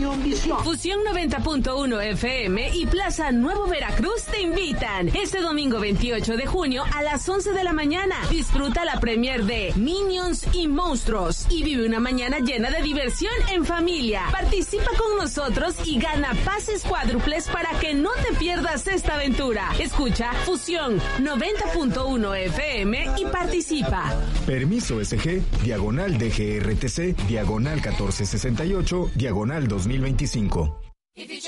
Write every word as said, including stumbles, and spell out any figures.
Univisión. Fusión noventa punto uno F M y Plaza Nuevo Veracruz te invitan este domingo veintiocho de junio a las once de la mañana. Disfruta la premier de Minions y Monstruos y vive una mañana llena de diversión en familia. Participa con nosotros y gana pases cuádruples para que no te pierdas esta aventura. Escucha Fusión noventa punto uno F M y participa. Permiso S G, diagonal D G R T C, diagonal catorce sesenta y ocho, diagonal dos mil veinticinco.